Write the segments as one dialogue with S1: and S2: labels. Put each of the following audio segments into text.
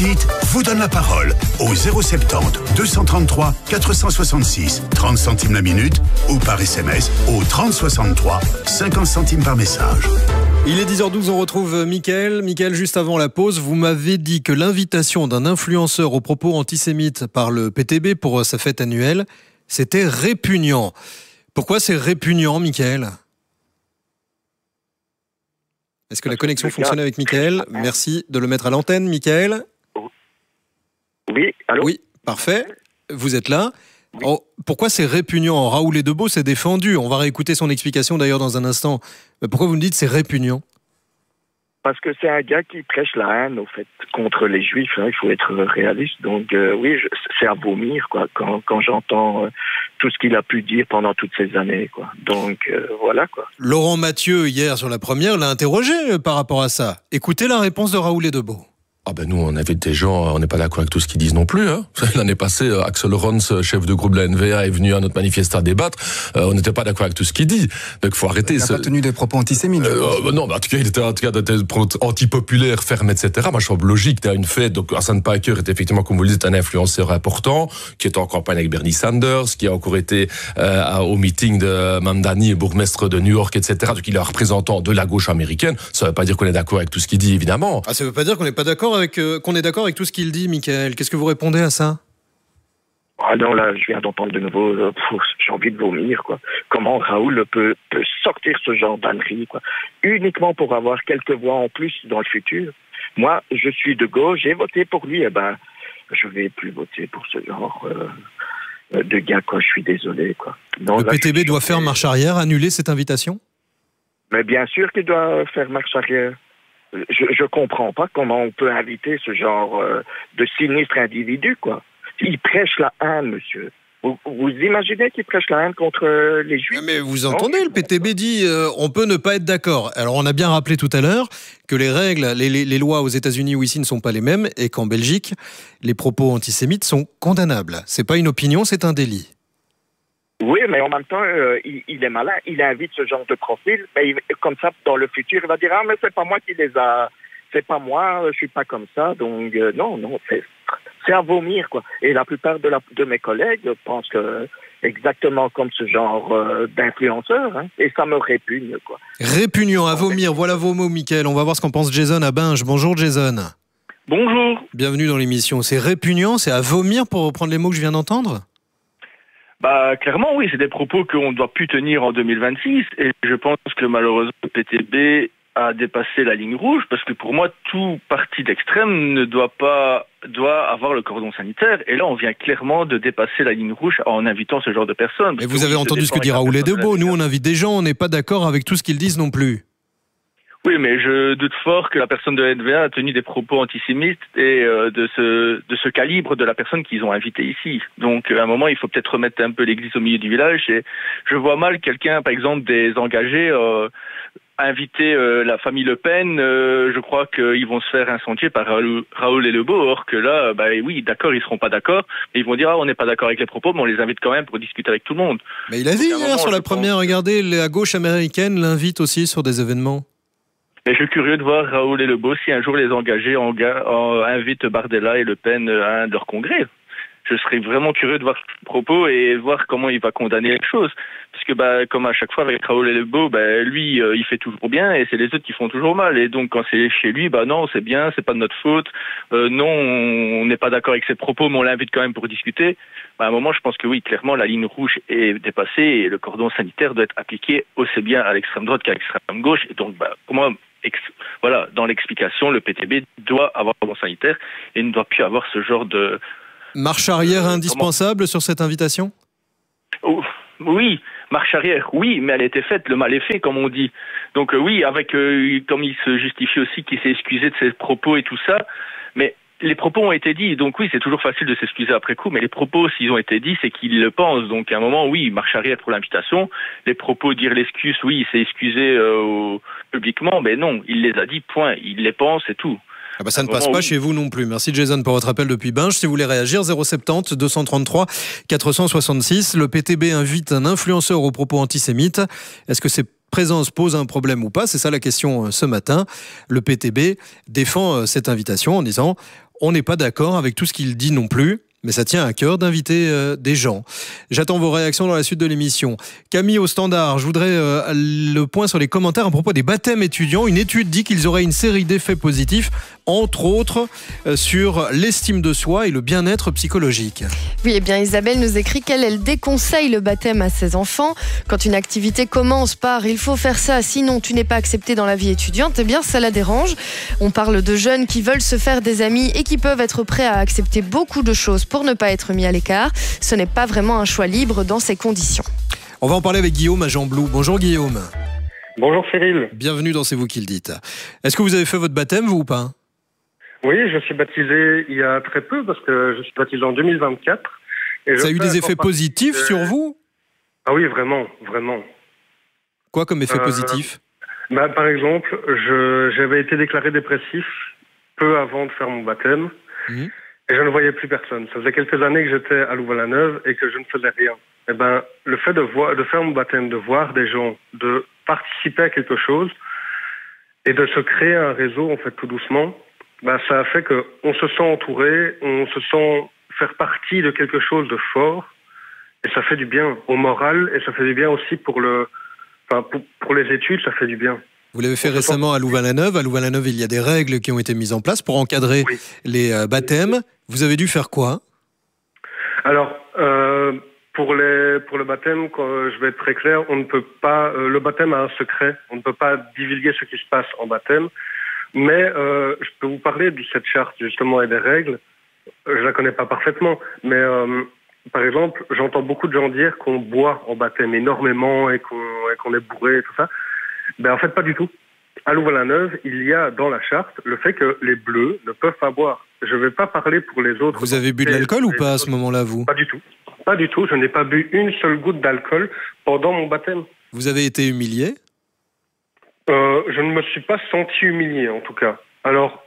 S1: dites vous donne la parole au 070 233 466, 30 centimes la minute, ou par SMS au 3063, 50 centimes par message.
S2: Il est 10h12, on retrouve Mickaël. Mickaël, juste avant la pause, vous m'avez dit que l'invitation d'un influenceur aux propos antisémites par le PTB pour sa fête annuelle, c'était répugnant. Pourquoi c'est répugnant, Mickaël ? Est-ce que la connexion fonctionne avec Mickaël ? Merci de le mettre à l'antenne, Mickaël.
S3: Oui, allô ?
S2: Oui, parfait. Vous êtes là. Oh, pourquoi c'est répugnant ? Raoul Edebo s'est défendu. On va réécouter son explication d'ailleurs dans un instant. Mais pourquoi vous me dites c'est répugnant ?
S3: Parce que c'est un gars qui prêche la haine, au fait, contre les Juifs. Hein, il faut être réaliste. Donc, oui, c'est à vomir, quoi, quand j'entends tout ce qu'il a pu dire pendant toutes ces années, quoi. Donc, voilà, quoi.
S2: Laurent Mathieu, hier, sur la première, l'a interrogé par rapport à ça. Écoutez la réponse de Raoul Edebo.
S4: Ah ben nous, on invite des gens, on n'est pas d'accord avec tout ce qu'ils disent non plus. Hein. L'année passée, Axel Rons, chef de groupe de la NVA, est venu à notre manifeste à débattre. On n'était pas d'accord avec tout ce qu'il dit. Donc il faut arrêter.
S5: Il n'a pas tenu des propos antisémites.
S4: Non, mais en tout cas, il était des propos antipopulaires, fermes, etc. Moi, je trouve logique. Il y a une fête. Donc Hassan Piker est effectivement, comme vous le dites, un influenceur important, qui est en campagne avec Bernie Sanders, qui a encore été au meeting de Mamdani, bourgmestre de New York, etc. Donc il est un représentant de la gauche américaine. Ça ne veut pas dire qu'on est d'accord avec tout ce qu'il dit, évidemment.
S2: Ah, ça ne veut pas dire qu'on n'est pas d'accord qu'on est d'accord avec tout ce qu'il dit, Mickaël. Qu'est-ce que vous répondez à ça ?
S3: Ah non, là, je viens d'entendre de nouveau, j'ai envie de vomir, quoi. Comment Raoul peut sortir ce genre d'ânerie, quoi, uniquement pour avoir quelques voix en plus dans le futur. Moi, je suis de gauche, j'ai voté pour lui, je vais plus voter pour ce genre de gars, quoi. Je suis désolé, quoi. Non,
S2: le PTB doit faire marche arrière, annuler cette invitation ?
S3: Mais bien sûr qu'il doit faire marche arrière. Je comprends pas comment on peut inviter ce genre de sinistre individu, quoi. Il prêche la haine, monsieur. Vous imaginez qu'il prêche la haine contre les Juifs ?
S2: Mais vous entendez, le PTB dit on peut ne pas être d'accord. Alors on a bien rappelé tout à l'heure que les règles, les lois aux États-Unis ou ici ne sont pas les mêmes et qu'en Belgique, les propos antisémites sont condamnables. C'est pas une opinion, c'est un délit.
S3: Oui, mais en même temps, il est malin. Il invite ce genre de profil. Mais comme ça, dans le futur, il va dire « Ah, mais c'est pas moi qui les a... C'est pas moi, je suis pas comme ça. » Donc, non, c'est à vomir, quoi. Et la plupart de mes collègues pensent que exactement comme ce genre d'influenceur. Hein, et ça me répugne, quoi.
S2: Répugnant, à vomir. Voilà vos mots, Mickaël. On va voir ce qu'en pense Jason à Binge. Bonjour, Jason.
S6: Bonjour.
S2: Bienvenue dans l'émission. C'est répugnant, c'est à vomir, pour reprendre les mots que je viens d'entendre ?
S6: Clairement, oui, c'est des propos qu'on ne doit plus tenir en 2026. Et je pense que malheureusement, le PTB a dépassé la ligne rouge, parce que pour moi, tout parti d'extrême doit avoir le cordon sanitaire. Et là, on vient clairement de dépasser la ligne rouge en invitant ce genre de personnes.
S2: Et vous avez entendu ce que dit Raoul Edebo. Nous, on invite des gens, on n'est pas d'accord avec tout ce qu'ils disent non plus.
S6: Oui, mais je doute fort que la personne de la NVA a tenu des propos antisémites et de ce calibre de la personne qu'ils ont invitée ici. Donc, à un moment, il faut peut-être remettre un peu l'église au milieu du village. Et je vois mal quelqu'un, par exemple, des engagés, inviter la famille Le Pen. Je crois qu'ils vont se faire incendier par Raoul Edebo. Or que là, oui, d'accord, ils seront pas d'accord. Mais ils vont dire, on n'est pas d'accord avec les propos, mais on les invite quand même pour discuter avec tout le monde.
S2: Mais il a dit hier sur la première, regardez, la gauche américaine l'invite aussi sur des événements.
S6: Et je suis curieux de voir Raoul Edebo si un jour les engagés invitent Bardella et Le Pen à un de leurs congrès. Je serais vraiment curieux de voir ce propos et voir comment il va condamner les choses. Parce que comme à chaque fois avec Raoul Edebo, lui, il fait toujours bien et c'est les autres qui font toujours mal. Et donc quand c'est chez lui, non, c'est bien, c'est pas de notre faute. Non, on n'est pas d'accord avec ses propos, mais on l'invite quand même pour discuter. À un moment, je pense que oui, clairement, la ligne rouge est dépassée et le cordon sanitaire doit être appliqué aussi bien à l'extrême droite qu'à l'extrême gauche. Et donc, pour moi, voilà, dans l'explication, le PTB doit avoir un cordon sanitaire et ne doit plus avoir ce genre de...
S2: Marche arrière indispensable sur cette invitation ?
S6: Oui, marche arrière, oui, mais elle a été faite, le mal est fait, comme on dit. Donc oui, avec comme il se justifie aussi qu'il s'est excusé de ses propos et tout ça, mais les propos ont été dits, donc oui, c'est toujours facile de s'excuser après coup, mais les propos, s'ils ont été dits, c'est qu'ils le pensent. Donc à un moment, oui, marche arrière pour l'invitation. Les propos, dire l'excuse, oui, il s'est excusé publiquement, mais non, il les a dit, point, il les pense, c'est tout.
S2: Ça ne passe pas chez vous non plus. Merci Jason pour votre appel depuis Binge. Si vous voulez réagir, 070 233 466. Le PTB invite un influenceur aux propos antisémites. Est-ce que ces présences posent un problème ou pas ? C'est ça la question ce matin. Le PTB défend cette invitation en disant On n'est pas d'accord avec tout ce qu'il dit non plus. Mais ça tient à cœur d'inviter des gens. J'attends vos réactions dans la suite de l'émission. Camille au standard, je voudrais le point sur les commentaires à propos des baptêmes étudiants. Une étude dit qu'ils auraient une série d'effets positifs, entre autres sur l'estime de soi et le bien-être psychologique.
S5: Oui, eh bien Isabelle nous écrit qu'elle déconseille le baptême à ses enfants. Quand une activité commence par « il faut faire ça, sinon tu n'es pas accepté dans la vie étudiante », eh bien ça la dérange. On parle de jeunes qui veulent se faire des amis et qui peuvent être prêts à accepter beaucoup de choses pour ne pas être mis à l'écart. Ce n'est pas vraiment un choix libre dans ces conditions.
S2: On va en parler avec Guillaume à Jean-Blou. Bonjour Guillaume.
S7: Bonjour Cyril.
S2: Bienvenue dans C'est vous qui le dites. Est-ce que vous avez fait votre baptême, vous ou pas ?
S7: Oui, je suis baptisé il y a très peu parce que je suis baptisé en 2024. Et
S2: ça a eu des effets positifs sur vous ?
S7: Ah oui, vraiment, vraiment.
S2: Quoi comme effet positif ?
S7: Par exemple, j'avais été déclaré dépressif peu avant de faire mon baptême. Et je ne voyais plus personne. Ça faisait quelques années que j'étais à Louvain-la-Neuve et que je ne faisais rien. Eh ben, le fait de faire mon baptême, de voir des gens, de participer à quelque chose et de se créer un réseau, en fait, tout doucement, ça a fait qu'on se sent entouré, on se sent faire partie de quelque chose de fort et ça fait du bien au moral et ça fait du bien aussi pour les études, ça fait du bien.
S2: Vous l'avez fait récemment à Louvain-la-Neuve. À Louvain-la-Neuve, il y a des règles qui ont été mises en place pour encadrer les baptêmes. Vous avez dû faire quoi ?
S7: Alors, pour le baptême, je vais être très clair, on ne peut pas. Le baptême a un secret. On ne peut pas divulguer ce qui se passe en baptême. Mais je peux vous parler de cette charte justement et des règles. Je la connais pas parfaitement, mais par exemple, j'entends beaucoup de gens dire qu'on boit en baptême énormément et qu'on est bourré et tout ça. En fait, pas du tout. À Louvain-la-Neuve, il y a dans la charte le fait que les bleus ne peuvent pas boire. Je ne vais pas parler pour les autres.
S2: Vous avez bu de l'alcool ou pas à ce moment-là, vous ?
S7: Pas du tout. Pas du tout. Je n'ai pas bu une seule goutte d'alcool pendant mon baptême.
S2: Vous avez été humilié ?
S7: Je ne me suis pas senti humilié, en tout cas. Alors,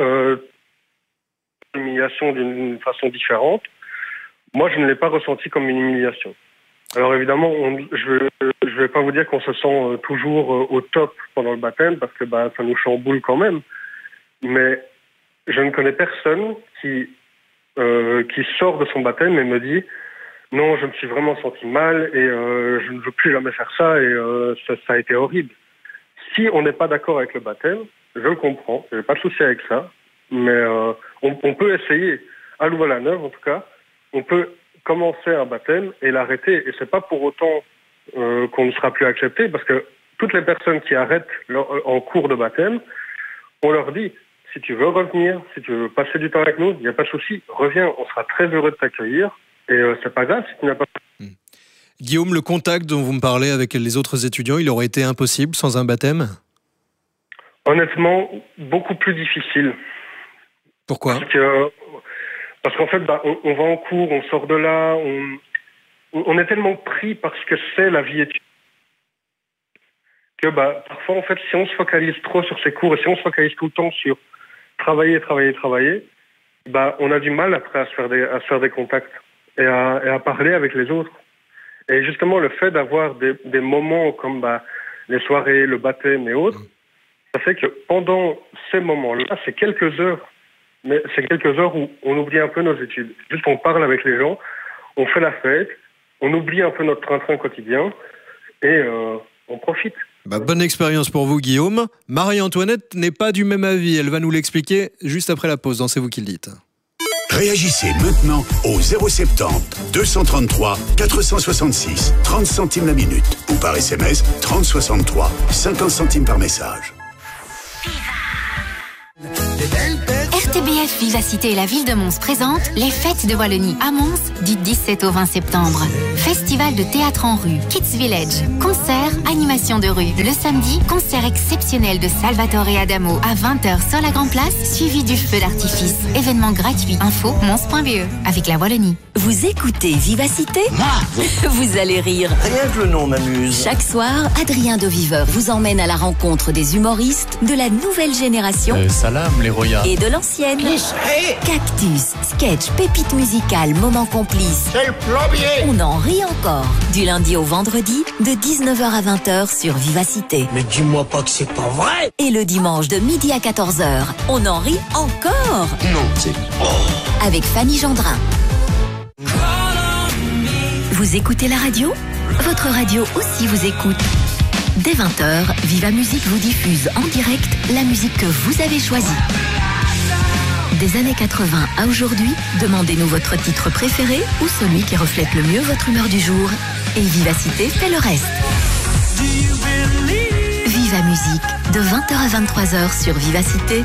S7: humiliation d'une façon différente. Moi, je ne l'ai pas ressenti comme une humiliation. Alors évidemment, je vais pas vous dire qu'on se sent toujours au top pendant le baptême parce que ça nous chamboule quand même. Mais je ne connais personne qui sort de son baptême et me dit non, je me suis vraiment senti mal et je ne veux plus jamais faire ça et ça a été horrible. Si on n'est pas d'accord avec le baptême, je le comprends, j'ai pas de souci avec ça, mais on peut essayer. À Louvain-la-Neuve, en tout cas, on peut commencer un baptême et l'arrêter. Et c'est pas pour autant qu'on ne sera plus accepté, parce que toutes les personnes qui arrêtent en cours de baptême, on leur dit, si tu veux revenir, si tu veux passer du temps avec nous, il n'y a pas de souci, reviens, on sera très heureux de t'accueillir, et c'est pas grave si tu n'as pas...
S2: Guillaume, le contact dont vous me parlez avec les autres étudiants, il aurait été impossible sans un baptême ?
S7: Honnêtement, beaucoup plus difficile.
S2: Pourquoi ?
S7: Parce qu'en fait, on va en cours, on sort de là, on est tellement pris par ce que c'est la vie étudiante que parfois, en fait, si on se focalise trop sur ses cours et si on se focalise tout le temps sur travailler, on a du mal après à se faire des contacts et à parler avec les autres. Et justement, le fait d'avoir des moments comme les soirées, le baptême et autres, ça fait que pendant ces moments-là, c'est quelques heures. Mais c'est quelques heures où on oublie un peu nos études. Juste on parle avec les gens, on fait la fête, on oublie un peu notre train-train quotidien et on profite.
S2: Bonne expérience pour vous, Guillaume. Marie-Antoinette n'est pas du même avis. Elle va nous l'expliquer juste après la pause dans C'est vous qui le dites.
S1: Réagissez maintenant au 070 233 466 30 centimes la minute ou par SMS 30 63 50 centimes par message.
S8: RTBF Vivacité et la ville de Mons présentent les fêtes de Wallonie à Mons du 17 au 20 septembre. Festival de théâtre en rue, Kids Village, concert, animation de rue. Le samedi, concert exceptionnel de Salvatore et Adamo à 20h sur la Grand Place, suivi du feu d'artifice. Événement gratuit. Info mons.be avec la Wallonie.
S9: Vous écoutez Vivacité ? Vous allez rire.
S10: Rien que le nom m'amuse.
S9: Chaque soir, Adrien Deviveur vous emmène à la rencontre des humoristes, de la nouvelle génération
S10: salam les royas
S9: et de l'ancienne. sienne. Cactus, sketch, pépite musicale, moment complice.
S10: C'est le plombier.
S9: On en rit encore. Du lundi au vendredi, de 19h à 20h sur Vivacité.
S10: Mais dis-moi pas que c'est pas vrai.
S9: Et le dimanche de midi à 14h, on en rit encore.
S10: Non, c'est...
S9: Avec Fanny Gendrin. Vous écoutez la radio ? Votre radio aussi vous écoute. Dès 20h, Viva Musique vous diffuse en direct la musique que vous avez choisie. Des années 80 à aujourd'hui, demandez-nous votre titre préféré ou celui qui reflète le mieux votre humeur du jour. Et Vivacité fait le reste. Viva Musique, de 20h à 23h sur Vivacité.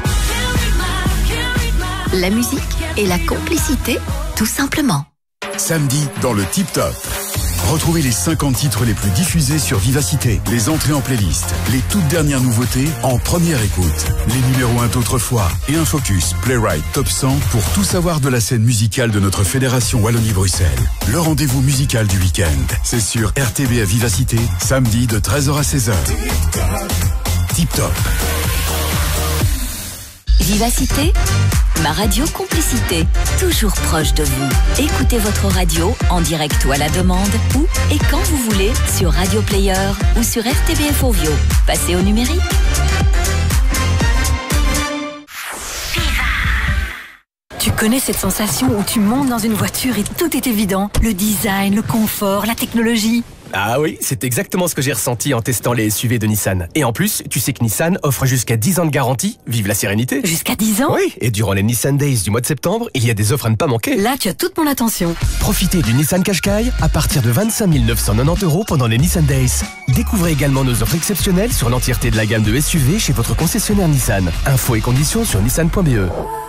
S9: La musique et la complicité, tout simplement.
S1: Samedi, dans le Tip Top. Retrouvez les 50 titres les plus diffusés sur Vivacité, les entrées en playlist, les toutes dernières nouveautés en première écoute, les numéros 1 d'autrefois et un focus Playwright Top 100 pour tout savoir de la scène musicale de notre fédération Wallonie-Bruxelles. Le rendez-vous musical du week-end, c'est sur RTB à Vivacité, samedi de 13h à 16h. Tip Top.
S9: Vivacité, ma radio complicité, toujours proche de vous. Écoutez votre radio en direct ou à la demande, où et quand vous voulez, sur Radio Player ou sur RTBF Ovio. Passez au numérique.
S11: Tu connais cette sensation où tu montes dans une voiture et tout est évident? Le design, le confort, la technologie.
S12: Ah oui, c'est exactement ce que j'ai ressenti en testant les SUV de Nissan. Et en plus, tu sais que Nissan offre jusqu'à 10 ans de garantie. Vive la sérénité.
S11: Jusqu'à 10 ans?
S12: Oui, et durant les Nissan Days du mois de septembre, il y a des offres à ne pas manquer.
S11: Là, tu as toute mon attention.
S12: Profitez du Nissan Qashqai à partir de 25 990 € pendant les Nissan Days. Découvrez également nos offres exceptionnelles sur l'entièreté de la gamme de SUV chez votre concessionnaire Nissan. Infos et conditions sur nissan.be.